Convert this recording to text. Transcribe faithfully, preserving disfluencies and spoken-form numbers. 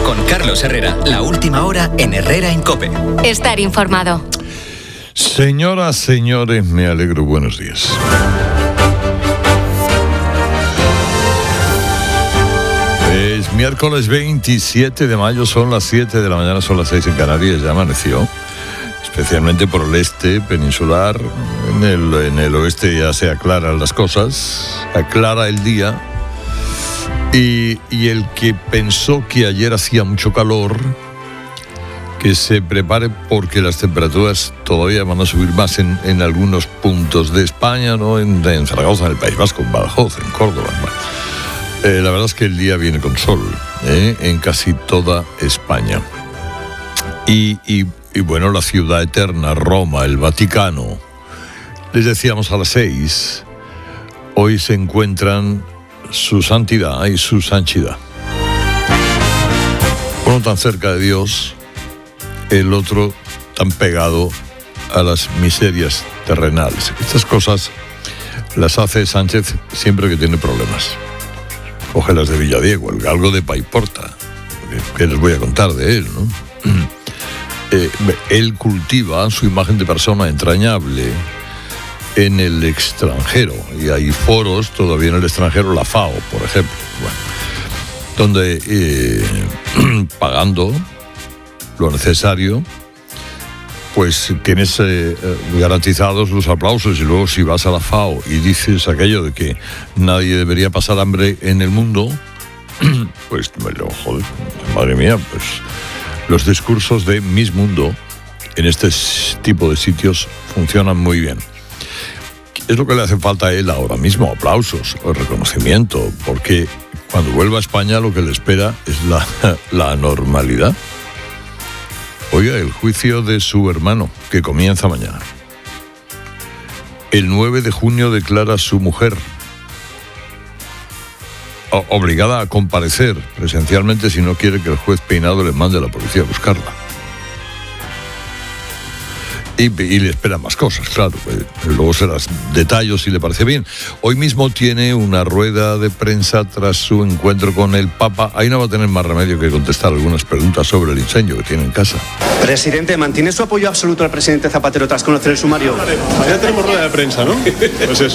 Con Carlos Herrera, la última hora en Herrera en COPE. Estar informado. Señoras, señores, me alegro. Buenos días. Es miércoles veintisiete de mayo, son las siete de la mañana, son las seis en Canarias, ya amaneció. Especialmente por el este peninsular, en el, en el oeste ya se aclaran las cosas, aclara el día. Y, y el que pensó que ayer hacía mucho calor, que se prepare porque las temperaturas todavía van a subir más en, en algunos puntos de España, ¿no? En, en Zaragoza, en el País Vasco, en Badajoz, en Córdoba. Eh, la verdad es que el día viene con sol, ¿eh? En casi toda España. Y, y, y bueno, la ciudad eterna, Roma, el Vaticano, les decíamos a las seis, hoy se encuentran su santidad y su sanchidad. Uno tan cerca de Dios, el otro tan pegado a las miserias terrenales. Estas cosas las hace Sánchez siempre que tiene problemas. Coge las de Villadiego, el galgo de Paiporta, que les voy a contar de él, ¿no? Eh, él cultiva su imagen de persona entrañable en el extranjero, y hay foros todavía en el extranjero, la FAO, por ejemplo, bueno, donde eh, pagando lo necesario, pues tienes eh, garantizados los aplausos. Y luego si vas a la FAO y dices aquello de que nadie debería pasar hambre en el mundo, pues me lo joder, madre mía, pues los discursos de Miss Mundo en este tipo de sitios funcionan muy bien. Es lo que le hace falta a él ahora mismo, aplausos o reconocimiento, porque cuando vuelva a España lo que le espera es la, la normalidad. Oiga, el juicio de su hermano, que comienza mañana. El nueve de junio declara su mujer o- obligada a comparecer presencialmente si no quiere que el juez Peinado le mande a la policía a buscarla. Y, y le esperan más cosas, claro. Luego se las detallo si le parece bien. Hoy mismo tiene una rueda de prensa tras su encuentro con el Papa. Ahí no va a tener más remedio que contestar algunas preguntas sobre el incendio que tiene en casa. Presidente, ¿mantiene su apoyo absoluto al presidente Zapatero tras conocer el sumario? Mañana tenemos rueda de prensa, ¿no? Pues eso.